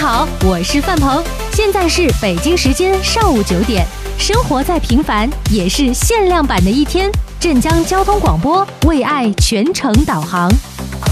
好，我是范鹏，现在是北京时间上午9点。生活再平凡，也是限量版的一天。镇江交通广播为爱全程导航。